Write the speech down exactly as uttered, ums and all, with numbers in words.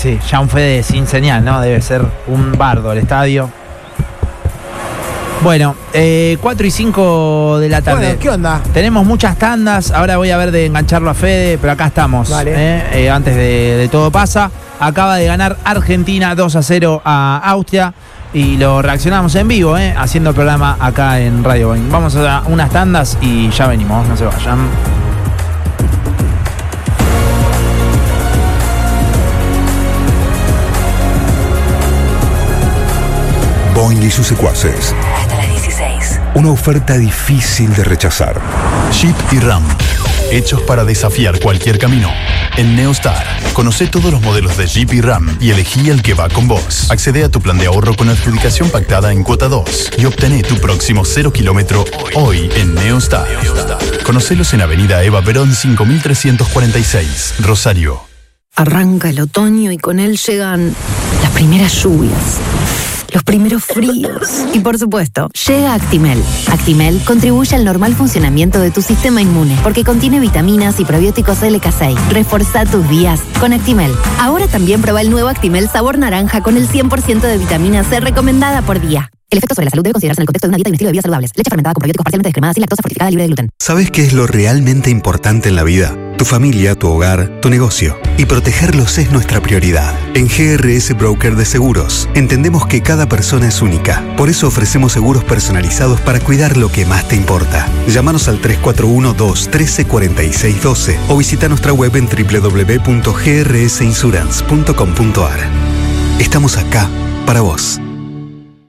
Sí, ya un Fede sin señal, ¿no? Debe ser un bardo el estadio. Bueno, eh, cuatro y cinco de la tarde. Bueno, ¿qué onda? Tenemos muchas tandas. Ahora voy a ver de engancharlo a Fede, pero acá estamos. Vale. Eh, eh, antes de, de todo pasa. Acaba de ganar Argentina dos a cero a Austria. Y lo reaccionamos en vivo, eh, haciendo el programa acá en Radio Boeing. Vamos a unas tandas y ya venimos, no se vayan. Boeing y sus secuaces. Hasta las dieciséis. Una oferta difícil de rechazar. Jeep y Ram, hechos para desafiar cualquier camino. En Neostar, conoce todos los modelos de Jeep y Ram y elegí el que va con vos. Accede a tu plan de ahorro con adjudicación pactada en cuota dos y obtené tu próximo cero kilómetro hoy en Neostar. Conocelos en Avenida Eva Perón cinco mil trescientos cuarenta y seis, Rosario. Arranca el otoño y con él llegan las primeras lluvias, los primeros fríos y, por supuesto, llega Actimel. Actimel contribuye al normal funcionamiento de tu sistema inmune porque contiene vitaminas y probióticos L K seis. Reforzá tus días con Actimel. Ahora también prueba el nuevo Actimel sabor naranja con el cien por ciento de vitamina C recomendada por día. El efecto sobre la salud debe considerarse en el contexto de una dieta y un estilo de vida saludables. Leche fermentada con probióticos parcialmente descremadas sin lactosa, fortificada, libre de gluten. ¿Sabes qué es lo realmente importante en la vida? Tu familia, tu hogar, tu negocio. Y protegerlos es nuestra prioridad. En G R S Broker de Seguros, entendemos que cada persona es única. Por eso ofrecemos seguros personalizados para cuidar lo que más te importa. Llámanos al tres cuatro uno, dos uno tres, cuatro seis uno dos o visita nuestra web en doble u doble u doble u punto g r s insurance punto com punto a r. Estamos acá para vos.